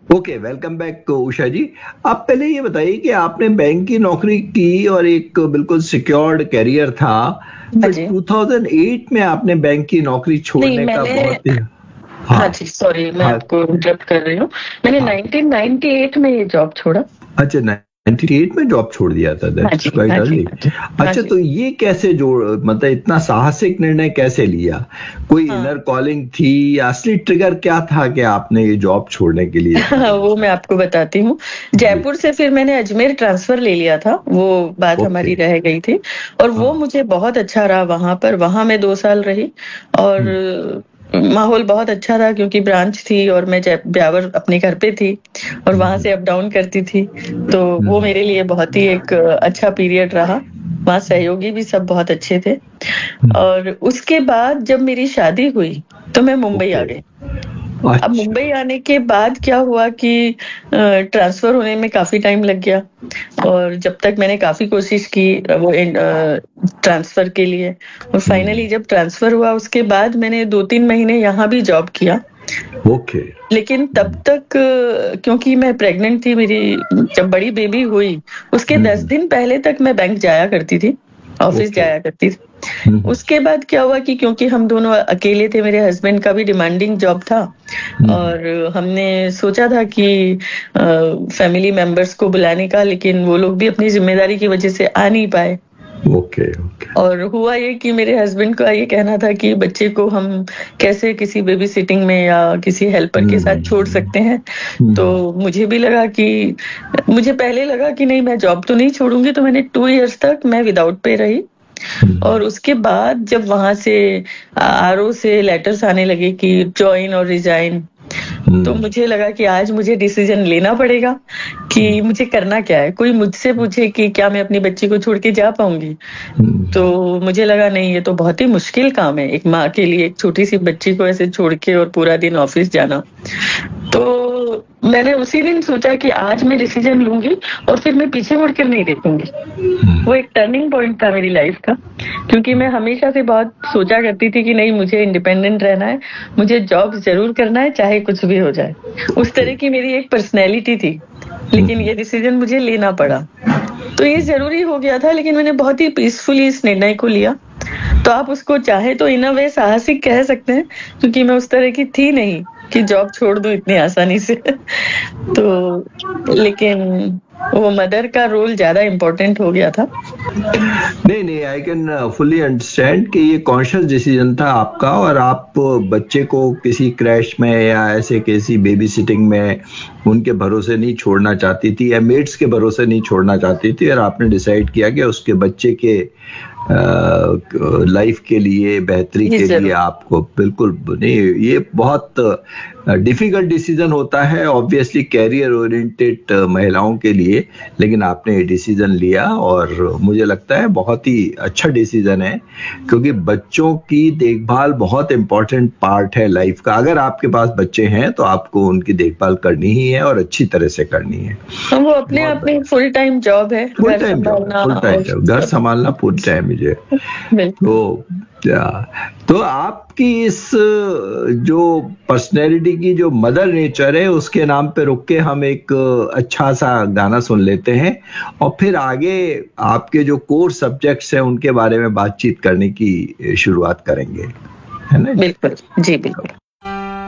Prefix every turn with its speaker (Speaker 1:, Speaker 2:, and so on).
Speaker 1: Okay, welcome back Usha जी। आप पहले ये बताइए कि आपने बैंक की नौकरी की और एक बिल्कुल सिक्योर्ड करियर था,
Speaker 2: हाँ
Speaker 1: फिर
Speaker 2: जी।
Speaker 1: 2008 में आपने बैंक की नौकरी
Speaker 2: नहीं,
Speaker 1: छोड़ने का
Speaker 2: मैंने
Speaker 1: बहुत ही
Speaker 2: हाँ
Speaker 1: हाँ,
Speaker 2: जी, सॉरी मैं
Speaker 1: हाँ,
Speaker 2: आपको इंटरप्ट कर रही हूँ। मैंने
Speaker 1: हाँ।
Speaker 2: 1998 में ये जॉब छोड़ा।
Speaker 1: अच्छा, 98 में जॉब छोड़ दिया था,
Speaker 2: हाँ
Speaker 1: दैट्स
Speaker 2: जी,
Speaker 1: क्वाइट
Speaker 2: हाँ जी,
Speaker 1: अर्ली।
Speaker 2: हाँ जी, हाँ
Speaker 1: अच्छा,
Speaker 2: जी।
Speaker 1: तो ये कैसे जोड़ मतलब इतना साहसिक निर्णय कैसे लिया? कोई
Speaker 2: हाँ,
Speaker 1: इनर कॉलिंग थी या असली ट्रिगर क्या था कि आपने ये जॉब छोड़ने के लिए
Speaker 2: वो मैं आपको बताती हूँ।
Speaker 1: जी,
Speaker 2: जयपुर से फिर मैंने अजमेर ट्रांसफ़र ले लिया था, वो बात
Speaker 1: ओके,
Speaker 2: हमारी रह गई थी और वो
Speaker 1: हाँ,
Speaker 2: मुझे बहुत अच्छा रहा वहाँ पर। वहाँ मैं 2 साल रही
Speaker 1: हुँ,
Speaker 2: और माहौल बहुत अच्छा था क्योंकि ब्रांच थी और मैं ब्यावर अपने घर पे थी और
Speaker 1: हुँ,
Speaker 2: वहाँ
Speaker 1: हुँ,
Speaker 2: से अप डाउन करती थी। तो
Speaker 1: हुँ,
Speaker 2: वो
Speaker 1: हुँ,
Speaker 2: मेरे लिए बहुत ही एक अच्छा पीरियड रहा। वहाँ सहयोगी भी सब बहुत अच्छे थे
Speaker 1: हुँ,
Speaker 2: और उसके बाद जब मेरी शादी हुई, तो मैं मुंबई आ
Speaker 1: ओके,
Speaker 2: गई। अब
Speaker 1: अच्छा,
Speaker 2: मुंबई आने के बाद क्या हुआ कि ट्रांसफ़र होने में काफ़ी टाइम लग गया और जब तक मैंने काफ़ी कोशिश की ट्रांसफ़र के लिए और
Speaker 1: हुँ,
Speaker 2: फाइनली जब ट्रांसफ़र हुआ उसके बाद मैंने 2-3 महीने यहाँ भी जॉब किया।
Speaker 1: ओके,
Speaker 2: लेकिन तब
Speaker 1: हुँ,
Speaker 2: तक क्योंकि मैं प्रेग्नेंट थी मेरी जब बड़ी बेबी हुई, उसके
Speaker 1: हुँ,
Speaker 2: 10
Speaker 1: हुँ,
Speaker 2: दिन पहले तक मैं बैंक जाया करती थी, ऑफ़िस
Speaker 1: ओके,
Speaker 2: जाया करती थी।
Speaker 1: हुँ, हुँ,
Speaker 2: उसके बाद क्या हुआ कि क्योंकि हम दोनों अकेले थे, मेरे हस्बैंड का भी डिमांडिंग जॉब था
Speaker 1: हुँ, हुँ,
Speaker 2: और हमने सोचा था कि फैमिली मेंबर्स को बुलाने का, लेकिन वो लोग भी अपनी ज़िम्मेदारी की वज़ह से आ नहीं पाए।
Speaker 1: ओके, ओके,
Speaker 2: और हुआ ये कि मेरे हस्बैंड का ये कहना था कि बच्चे को हम कैसे किसी बेबी सिटिंग में या किसी हेल्पर के
Speaker 1: हुँ,
Speaker 2: साथ छोड़
Speaker 1: हुँ,
Speaker 2: सकते हैं।
Speaker 1: हुँ,
Speaker 2: तो मुझे भी लगा कि मुझे पहले लगा कि नहीं मैं जॉब तो नहीं छोड़ूँगी, तो मैंने 2 इयर्स तक मैं विदाउट पे रही
Speaker 1: हुँ,
Speaker 2: और उसके बाद जब वहाँ से आरओ से लेटर्स आने लगे कि जॉइन और रिज़ाइन, तो
Speaker 1: हुँ,
Speaker 2: मुझे लगा कि आज मुझे डिसीज़न लेना पड़ेगा कि मुझे करना क्या है। कोई मुझसे पूछे कि क्या मैं अपनी बच्ची को छोड़ के जा पाऊँगी? तो
Speaker 1: हुँ,
Speaker 2: मुझे लगा नहीं ये तो बहुत ही मुश्किल काम है, एक माँ के लिए एक छोटी-सी बच्ची को ऐसे छोड़ के और पूरा दिन ऑफ़िस जाना। तो मैंने उसी दिन सोचा कि आज मैं डिसीज़न लूँगी और फिर मैं पीछे मुड़ कर नहीं देखूँगी। वो एक टर्निंग पॉइंट था मेरी लाइफ़ का, क्योंकि मैं हमेशा से बहुत सोचा करती थी कि नहीं मुझे इंडिपेंडेंट रहना है, मुझे जॉब ज़रूर करना है चाहे कुछ भी हो जाए। उस
Speaker 1: ओके,
Speaker 2: तरह की मेरी एक पर्सनैलिटी थी,
Speaker 1: हुँ,
Speaker 2: लेकिन
Speaker 1: हुँ,
Speaker 2: ये डिसीज़न मुझे लेना पड़ा। तो ये ज़रूरी हो गया था लेकिन मैंने बहुत ही पीसफुली इस निर्णय को लिया। तो आप उसको चाहे तो इन अ वे साहसिक कह सकते हैं, क्योंकि मैं उस तरह की थी नहीं कि जॉब छोड़ दूँ इतनी आसानी से। तो लेकिन वो मदर का रोल ज़्यादा इम्पोर्टेंट हो गया था।
Speaker 1: नहीं, नहीं, आई कैन फुल्ली अंडरस्टैंड कि ये कॉन्शियस डिसीजन था आपका और आप बच्चे को किसी क्रैश में या ऐसे किसी बेबी सिटिंग में उनके भरोसे नहीं छोड़ना चाहती थी या मेड्स के भरोसे नहीं छोड़ना चाहती थी और आपने डिसाइड किया कि उसके बच्चे के लाइफ के लिए बेहतरी
Speaker 2: जी,
Speaker 1: के लिए
Speaker 2: ज़रूर।
Speaker 1: आपको बिल्कुल नहीं, ये बहुत डिफिकल्ट डिसीजन होता है ऑब्वियसली कैरियर ओरिएंटेड महिलाओं के लिए, लेकिन आपने ये डिसीजन लिया और मुझे लगता है बहुत ही अच्छा डिसीजन है क्योंकि बच्चों की देखभाल बहुत इंपॉर्टेंट पार्ट है लाइफ का। अगर आपके पास बच्चे हैं तो आपको उनकी देखभाल करनी ही है और अच्छी तरह से करनी है।
Speaker 2: हाँ, वो अपने
Speaker 1: बहुत
Speaker 2: आप में फुल टाइम जॉब है,
Speaker 1: फुल
Speaker 2: घर
Speaker 1: टाइम जॉब है,
Speaker 2: सँभालना
Speaker 1: फुल टाइम
Speaker 2: और
Speaker 1: जॉब, घर
Speaker 2: सब।
Speaker 1: संभालना फुल टाइम मुझे।
Speaker 2: बिल्कुल।
Speaker 1: तो क्या तो आपकी इस जो पर्सनैलिटी की जो मदर नेचर है उसके नाम पे रुक के हम एक अच्छा सा गाना सुन लेते हैं और फिर आगे आपके जो कोर सब्जेक्ट्स हैं उनके बारे में बातचीत करने की शुरुआत करेंगे, है ना?
Speaker 2: बिल्कुल। जी, बिल्कुल।